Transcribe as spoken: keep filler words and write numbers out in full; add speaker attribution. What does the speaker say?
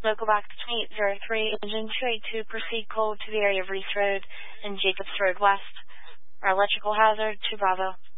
Speaker 1: Local box eight zero three, engine two eight two, proceed cold to the area of Reese Road and Jacobs Road West. Our electrical hazard, two Bravo.